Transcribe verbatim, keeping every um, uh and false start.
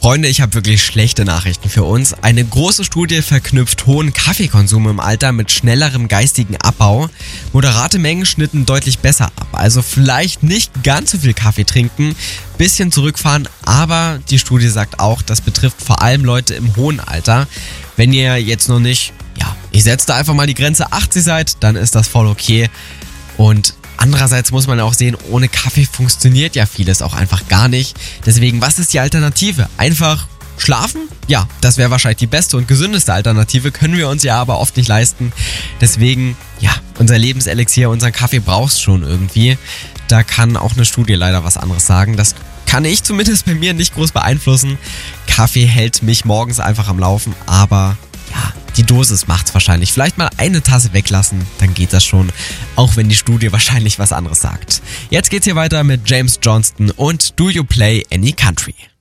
Freunde, ich habe wirklich schlechte Nachrichten für uns. Eine große Studie verknüpft hohen Kaffeekonsum im Alter mit schnellerem geistigen Abbau. Moderate Mengen schnitten deutlich besser ab. Also vielleicht nicht ganz so viel Kaffee trinken, bisschen zurückfahren, aber die Studie sagt auch, das betrifft vor allem Leute im hohen Alter. Wenn ihr jetzt noch nicht, ja, ich setze da einfach mal die Grenze achtzig seid, dann ist das voll okay. Und andererseits muss man auch sehen, ohne Kaffee funktioniert ja vieles auch einfach gar nicht. Deswegen, was ist die Alternative? Einfach schlafen? Ja, das wäre wahrscheinlich die beste und gesündeste Alternative, können wir uns ja aber oft nicht leisten. Deswegen, ja, unser Lebenselixier, unseren Kaffee brauchst schon irgendwie. Da kann auch eine Studie leider was anderes sagen. Das kann ich zumindest bei mir nicht groß beeinflussen. Kaffee hält mich morgens einfach am Laufen, aber ja, die Dosis macht's wahrscheinlich. Vielleicht mal eine Tasse weglassen, dann geht das schon. Auch wenn die Studie wahrscheinlich was anderes sagt. Jetzt geht's hier weiter mit James Johnston und Do You Play Any Country?